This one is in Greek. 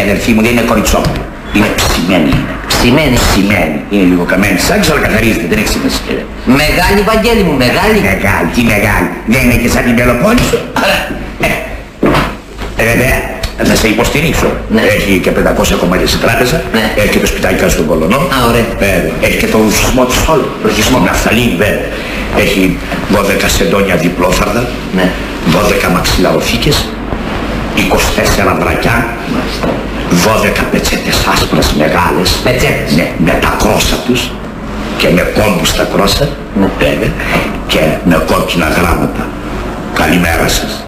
αδερφή μου, δεν είναι κοριτσόπουλο. Είναι ψημένη. Ψημένη. Ψημένη. Είναι λίγο καμένη σ' άξιο, αλλά καθαρίζεται, δεν έχει σημασία. Μεγάλη, Βαγγέλη μου, μεγάλη. Μεγάλη, τι μεγάλη. Δεν είναι και σαν την Πελοπόννησο. Βέβαια, θα σε υποστηρίξω. Ναι. Έχει και 500 κομμάτια στην τράπεζα. Ναι. Έχει και το σπιτάκι κάτω στον Πολωνό. Α, ωραία. Βέβαια. Έχει και το ουσισμό της όλου. Ουσισμό ναφθαλίνη, βέβαια. Έχει 12 σεντόνια διπλόφαρδα. Ναι. 12 μαξιλαροθήκες. 24 βρακιά. 12 πετσέτες άσπρες μεγάλες. Πετσέτες. Ναι, με τα κρόσα τους. Και με κόμπους τα κρόσα. Ναι. Βέβαια. Και με κόκκινα γράμματα. Καλημέρα σας.